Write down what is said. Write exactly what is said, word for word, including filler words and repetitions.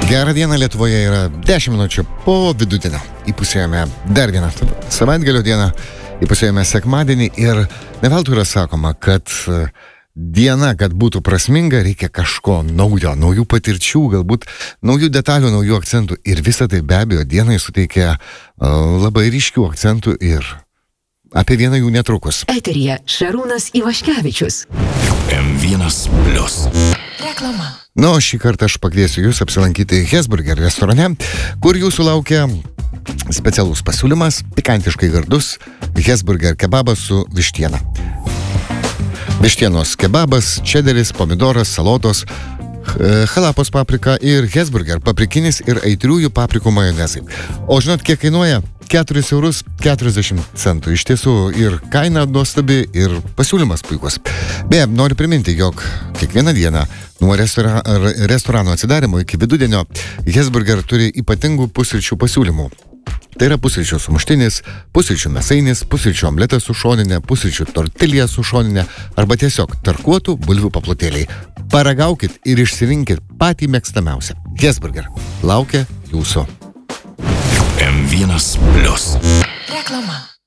Gerą dieną, Lietuvoje yra dešimt minučių po vidudienio. Įpusėjome dar vieną savaitgalio dieną, įpusėjome sekmadienį ir ne veltui yra sakoma, kad diena, kad būtų prasminga, reikia kažko naujo, naujų patirčių, galbūt naujų detalių, naujų akcentų. Ir visą tai be abejo dienai suteikia uh, labai ryškių akcentų ir apie vieną jų netrukus. Eteryje Šarūnas Ivaškevičius. M vienas plius. Reklama. Na, o šį kartą aš pakviesiu jūs apsilankyti Hesburger restorane, kur jūsų laukia specialus pasiūlymas, pikantiškai gardus Hesburger kebabas su vištiena. Vištienos kebabas, čederis, pomidoras, salotos, halapos paprika ir Hesburger paprikinis ir aitriųjų paprikų majonezai. O žinot, kiek kainuoja? keturis eurus keturiasdešimt centų. Iš tiesų ir kaina nuostabi, ir pasiūlymas puikus. Beje, noriu priminti, jog kiekvieną dieną nuo restora, restorano atsidarimo iki vidudienio Hesburger turi ypatingų pusryčių pasiūlymų. Tai yra pusryčių sumuštinis, pusryčių mėsainis, pusryčių omletas su šoninė, pusryčių tortilija su šoninė arba tiesiog tarkuotų bulvių paplotėliai. Paragaukit ir išsirinkit patį mėgstamiausią. Hesburger laukia jūsų. M vienas plius. Reklama.